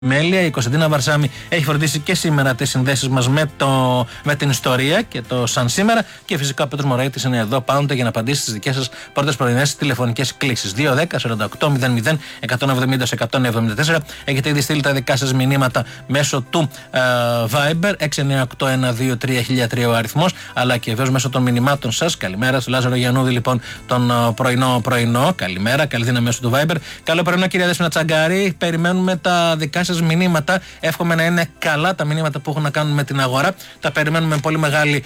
Μέλεια. Η Κωνσταντίνα Βαρσάμι έχει φροντίσει και σήμερα τις συνδέσεις μας με την ιστορία και το σαν σήμερα. Και φυσικά ο Πέτρος Μωραήτης είναι εδώ πάντοτε για να απαντήσει στις δικές σας πρώτες πρωινές τηλεφωνικές κλήσεις. 2-10-48-001-170-174. Έχετε ήδη στείλει τα δικά σας μηνύματα μέσω του Viber 698-123-1003 ο αριθμός, αλλά και βεβαίως μέσω των μηνυμάτων σας. Καλημέρα στο Λάζαρο Γιαννούδη, λοιπόν, τον πρωινό. Καλημέρα, καλή δύναμη μέσω του Viber. Καλό πρωινό, κυρία Δέσποινα Τσαγκάρη. Περιμένουμε τα δικά σας μηνύματα. Εύχομαι να είναι καλά τα μηνύματα που έχουν να κάνουν με την αγορά. Τα περιμένουμε με πολύ μεγάλη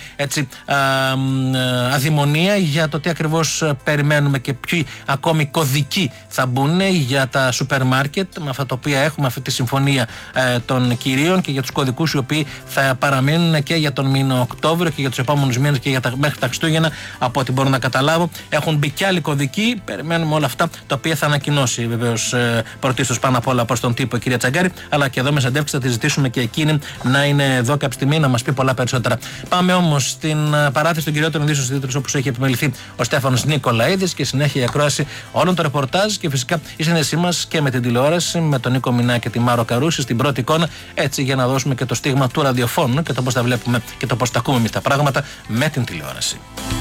αδειμονία για το τι ακριβώς περιμένουμε και ποιοι ακόμη κωδικοί θα μπουν για τα σούπερ μάρκετ, με αυτά τα οποία έχουμε αυτή τη συμφωνία των κυρίων, και για τους κωδικούς οι οποίοι θα παραμείνουν και για τον μήνα Οκτώβριο και για τους επόμενους μήνες και μέχρι τα Χριστούγεννα, από ό,τι μπορώ να καταλάβω. Έχουν μπει και άλλοι κωδικοί. Περιμένουμε όλα αυτά τα οποία θα ανακοινώσει βεβαίως πρωτίστως πάνω απ' όλα προς τον τύπο η κυρία Τσαγκάρη, αλλά και εδώ με συνεντεύξεις θα τη ζητήσουμε και εκείνη να είναι εδώ κάποια στιγμή να μας πει πολλά περισσότερα. Πάμε όμως στην παράθεση των κυριότερων ειδήσεων στους τίτλους, όπως έχει επιμεληθεί ο Στέφανος Νικολαίδης, και συνέχεια η ακρόαση όλων των ρεπορτάζ και φυσικά η σύνδεσή μας και με την τηλεόραση, με τον Νίκο Μινά και τη Μάρο Καρούση στην πρώτη εικόνα, έτσι για να δώσουμε και το στίγμα του ραδιοφώνου και το πώς τα βλέπουμε και το πώς τα ακούμε εμείς τα πράγματα με την τηλεόραση.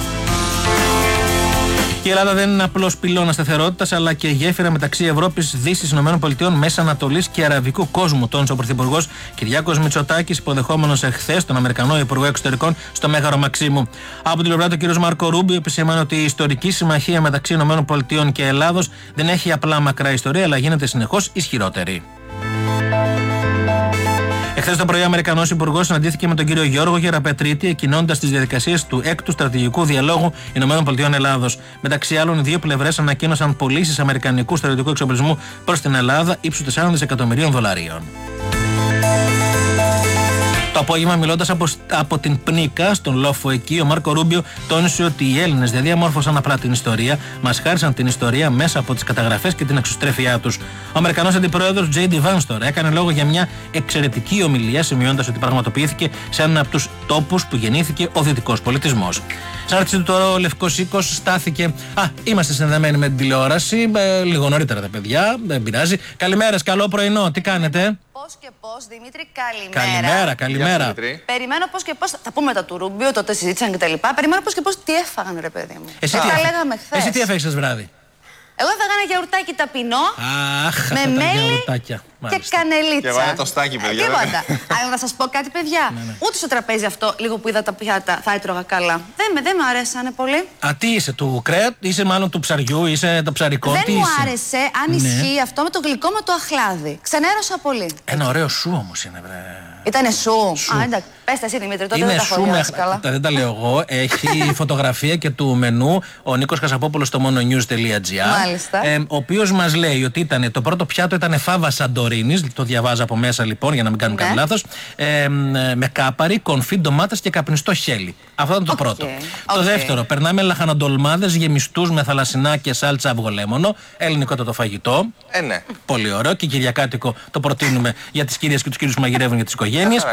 Η Ελλάδα δεν είναι απλώς πυλώνας σταθερότητας, αλλά και γέφυρα μεταξύ Ευρώπης, Δύσης, ΗΠΑ, Μέσης Ανατολής και Αραβικού κόσμου, τόνισε ο Πρωθυπουργός Κυριάκος Μητσοτάκης, υποδεχόμενος εχθές τον Αμερικανό Υπουργό Εξωτερικών στο Μέγαρο Μαξίμου. Από την πλευρά του, ο κ. Μάρκο Ρούμπιο επισήμανε ότι η ιστορική συμμαχία μεταξύ ΗΠΑ και Ελλάδος δεν έχει απλά μακρά ιστορία, αλλά γίνεται συνεχώς ισχυρότερη. Εχθές το πρωί, ο Αμερικανός Υπουργός συναντήθηκε με τον κύριο Γιώργο Γεραπετρίτη, εκκινώντας τις διαδικασίες του 6ου στρατηγικού διαλόγου ΗΠΑ-Ελλάδος. Μεταξύ άλλων, οι δύο πλευρές ανακοίνωσαν πωλήσεις αμερικανικού στρατιωτικού εξοπλισμού προς την Ελλάδα ύψους $4 δισεκατομμυρίων. Το απόγευμα, μιλώντας από την Πνίκα, στον λόφο εκεί, ο Μάρκο Ρούμπιο τόνισε ότι οι Έλληνες δεν διαμόρφωσαν απλά την ιστορία, μας χάρισαν την ιστορία μέσα από τις καταγραφές και την εξωστρέφειά τους. Ο Αμερικανός Αντιπρόεδρος J.D. Vance έκανε λόγο για μια εξαιρετική ομιλία, σημειώντας ότι πραγματοποιήθηκε σε έναν από τους τόπους που γεννήθηκε ο δυτικός πολιτισμός. Σαν ρωτήσετε τώρα, ο Λευκός Οίκος στάθηκε. Είμαστε συνδεδεμένοι με την τηλεόραση. Λίγο νωρίτερα τα παιδιά, δεν πειράζει. Καλημέρα, καλό πρωινό, τι κάνετε? Πώς και πώς, Δημήτρη, καλημέρα. Καλημέρα. Περιμένω πώς και πώς. Θα πούμε μετά του Ρούμπιο, τότε συζήτησαν κτλ. Περιμένω πώς και πώς τι έφαγαν, ρε παιδί μου. Εσύ τι έφαγες χθες βράδυ? Εγώ έφαγα ένα γιαουρτάκι ταπεινό. Με μέλι και κανελίτσα. Και βάλε το στάκι, παιδιά. Τίποτα. Αλλά να σας πω κάτι, παιδιά. Ούτε στο τραπέζι αυτό, λίγο που είδα τα πιάτα, θα έτρωγα καλά. Δεν μου αρέσανε πολύ. Τι είσαι, του κρέατ, είσαι μάλλον του ψαριού, είσαι το ψαρικό? Δεν μου άρεσε, αν ισχύει αυτό, με το γλυκό με το αχλάδι. Ξενέρωσα πολύ. Ένα ωραίο σου όμως είναι, βρε. Ήτανε σου. Εντάξει, πες τα εσύ, Δημήτρη, τότε δεν τα έχω διάσει καλά. Δεν τα λέω εγώ. Έχει φωτογραφία και του μενού ο Νίκος Χασαπόπουλος στο mononews.gr. Μάλιστα. Ο οποίος μας λέει ότι το πρώτο πιάτο ήταν φάβα Σαντορίνης. Το διαβάζω από μέσα, λοιπόν, για να μην κάνουμε κανένα λάθος. Με κάπαρι, κονφί, ντομάτες και καπνιστό χέλι. Αυτό ήταν το πρώτο. Το δεύτερο, περνάμε λαχανοντολμάδες γεμιστούς με θαλασσινά και σάλτσα αυγολέμονο. Ελληνικότατο φαγητό. Ναι. Πολύ ωραίο, και κυριακάτικο το προτείνουμε για τις κυρίες και τους κύριους που μαγειρεύουν για τις οικογένειες.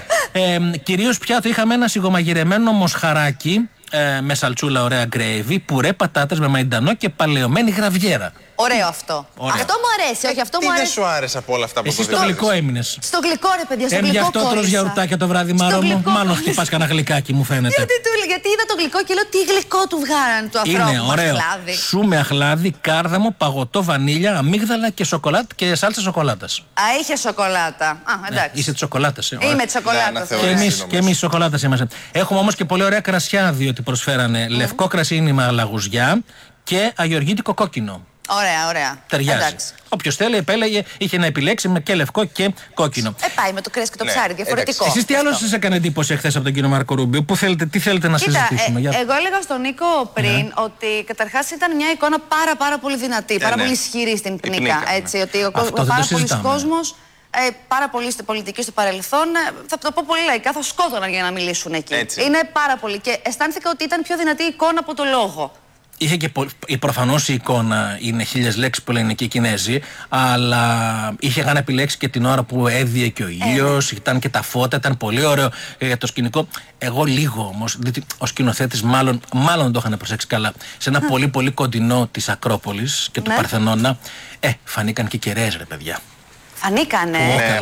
Κυρίως πιάτο είχαμε ένα σιγομαγειρεμένο μοσχαράκι με σαλτσούλα, ωραία γκρέιβι, πουρέ, πατάτες με μαϊντανό και παλαιωμένη γραβιέρα. Ωραίο αυτό. Ωραίο. Αυτό μου αρέσει, όχι αυτό μου αρέσει. Τι δεν σου άρεσε από όλα αυτά που Εσύ στο γλυκό έμεινες. Στο γλυκό, ρε παιδιά, στο γλυκό. Γι' αυτό τρως γιαουρτάκια το βράδυ, Μάρο μου. Μάλλον χτυπάς κανένα γλυκάκι, μου φαίνεται. Γιατί είδα το γλυκό και λέω τι γλυκό του βγάλανε του ανθρώπου. Είναι ωραίο. Σου με αχλάδι, κάρδαμο, παγωτό, βανίλια, αμύγδαλα και σοκολάτα και σάλτσα σοκολάτας. Είχε σοκολάτα. Εντάξει. Είσαι τη σοκολάτας. Είμαι τη σοκολάτα. Και εμείς σοκολάτας είμαστε. Έχουμε όμως και πολύ ωραία κρασιά, διότι προσφέρανε λευκό κρασί με αλαγουζιά και αγιοργίτικο κόκκινο. Ωραία. Ταιριάζει. Όποιος θέλει, επέλεγε, είχε να επιλέξει με και λευκό και κόκκινο. Πάει με το κρέας και το ψάρι, διαφορετικό. Εσείς τι άλλο σας έκανε εντύπωση εχθές από τον κύριο Μάρκο Ρούμπιο? Τι θέλετε να συζητήσουμε? Εγώ έλεγα στον Νίκο πριν ότι καταρχάς ήταν μια εικόνα πάρα πολύ δυνατή, πάρα πολύ ισχυρή στην Πνίκα. Έτσι, ότι πάρα πολλοί κόσμος, πάρα πολλοί στην πολιτική στο παρελθόν, θα το πω πολύ λαϊκά, θα σκότωναν για να μιλήσουν εκεί. Είναι πάρα πολύ. Και αισθάνθηκα ότι ήταν πιο δυνατή εικόνα από το λόγο. Είχε και προφανώς η εικόνα είναι 1000 λέξεις που λένε και οι Κινέζοι, αλλά είχε καν επιλέξει και την ώρα που έδιε και ο ήλιος, ήταν και τα φώτα, ήταν πολύ ωραίο για το σκηνικό. Εγώ λίγο όμως, διότι ο σκηνοθέτης μάλλον το είχαν προσέξει καλά, σε ένα πολύ κοντινό της Ακρόπολης και του Παρθενώνα, φανήκαν και κεραίες, ρε παιδιά. Ανήκανε. Ναι.